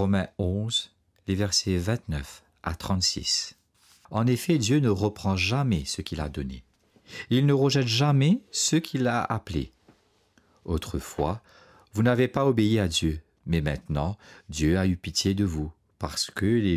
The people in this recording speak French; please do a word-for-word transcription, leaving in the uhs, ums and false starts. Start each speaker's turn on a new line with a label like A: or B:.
A: Romains onze, les versets vingt-neuf à trente-six. En effet, Dieu ne reprend jamais ce qu'il a donné. Il ne rejette jamais ceux qu'il a appelés. Autrefois, vous n'avez pas obéi à Dieu, mais maintenant, Dieu a eu pitié de vous, parce que les